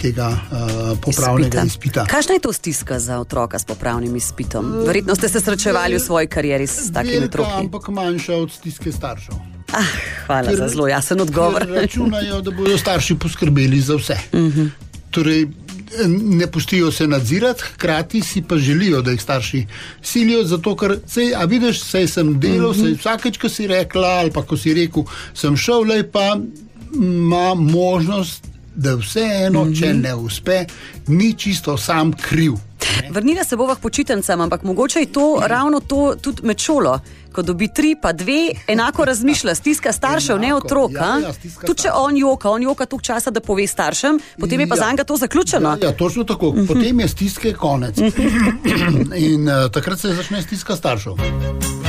tega popravnega izpita. Kakšna je to stiska za otroka s popravnim izpitom? Verjetno ste se srečevali v svoji karieri s takimi otroki. Ampak manjša od stiske staršev. Hvala za zelo jasen odgovor. Računajo, da bodo starši poskrbeli za vse. Torej, ne pustijo se nadzirati, hkrati si pa želijo, da jih starši silijo, zato ker, vidiš, sem delal, vsakeč, ko si rekla, ali pa ko si rekel, sem šel, pa ima možnost, da vseeno, če ne uspe, ni čisto sam kriv. Vrnila se bova k počitnicam, ampak mogoče je to ravno to tudi med šolo, ko dobi 3 pa 2, enako razmišlja, stiska staršev, ne otrok. Tudi če on joka toliko časa, da pove staršem, potem je pa zanj to zaključeno. Ja, točno tako. Potem je stiske konec. In takrat se začne stiska staršev.